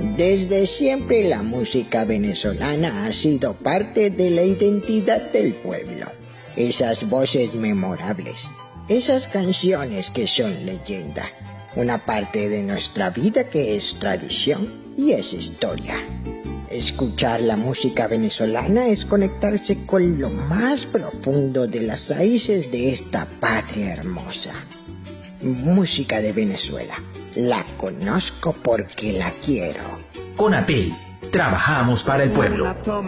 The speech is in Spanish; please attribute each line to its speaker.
Speaker 1: Desde siempre la música venezolana ha sido parte de la identidad del pueblo. Esas voces memorables, esas canciones que son leyenda, una parte de nuestra vida que es tradición y es historia. Escuchar la música venezolana es conectarse con lo más profundo de las raíces de esta patria hermosa. Música de Venezuela. La conozco porque la quiero.
Speaker 2: Conapel, trabajamos para el pueblo.